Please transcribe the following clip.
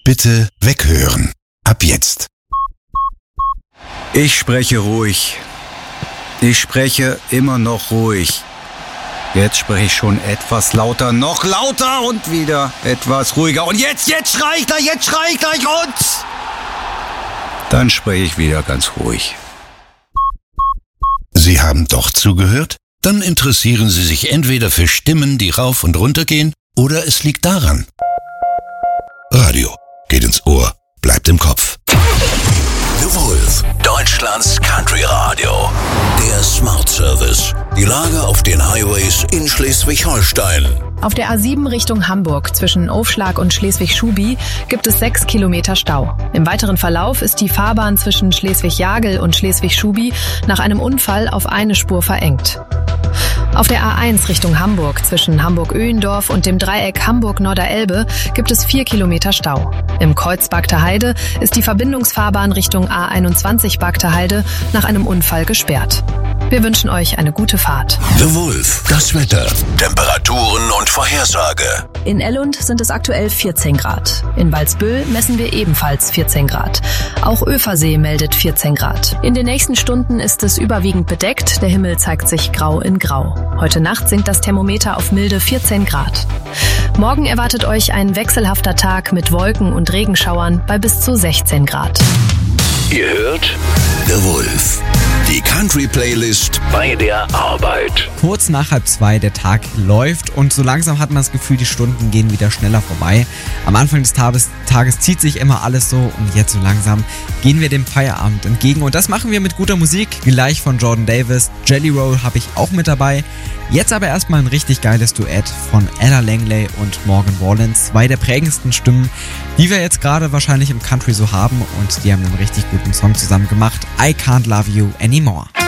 Bitte weghören. Ab jetzt. Ich spreche ruhig. Ich spreche immer noch ruhig. Jetzt spreche ich schon etwas lauter, noch lauter und wieder etwas ruhiger. Und jetzt schrei ich gleich und dann spreche ich wieder ganz ruhig. Sie haben doch zugehört? Dann interessieren Sie sich entweder für Stimmen, die rauf und runter gehen, oder es liegt daran. Radio geht ins Ohr, bleibt im Kopf. The Wolf, Deutschlands Country Radio. Der Smart Service. Die Lage auf den Highways in Schleswig-Holstein. Auf der A7 Richtung Hamburg zwischen Aufschlag und Schleswig-Schubi gibt es 6 Kilometer Stau. Im weiteren Verlauf ist die Fahrbahn zwischen Schleswig-Jagel und Schleswig-Schubi nach einem Unfall auf eine Spur verengt. Auf der A1 Richtung Hamburg zwischen Hamburg-Öhendorf und dem Dreieck Hamburg-Norderelbe gibt es 4 Kilometer Stau. Im Kreuz Bagter Heide ist die Verbindungsfahrbahn Richtung A21 Bagter Heide nach einem Unfall gesperrt. Wir wünschen euch eine gute Fahrt. The Wolf, das Wetter, Temperaturen und Vorhersage. In Ellund sind es aktuell 14 Grad. In Walsbüll messen wir ebenfalls 14 Grad. Auch Öfersee meldet 14 Grad. In den nächsten Stunden ist es überwiegend bedeckt. Der Himmel zeigt sich grau in grau. Heute Nacht sinkt das Thermometer auf milde 14 Grad. Morgen erwartet euch ein wechselhafter Tag mit Wolken und Regenschauern bei bis zu 16 Grad. Ihr hört The Wolf, die Country-Playlist bei der Arbeit. Kurz nach 1:30, der Tag läuft und so langsam hat man das Gefühl, die Stunden gehen wieder schneller vorbei. Am Anfang des Tages zieht sich immer alles so und jetzt so langsam gehen wir dem Feierabend entgegen. Und das machen wir mit guter Musik, gleich von Jordan Davis. Jelly Roll habe ich auch mit dabei. Jetzt aber erstmal ein richtig geiles Duett von Ella Langley und Morgan Wallen. 2 der prägendsten Stimmen, die wir jetzt gerade wahrscheinlich im Country so haben und die haben einen richtig guten Song zusammen gemacht. I Can't Love You Anymore.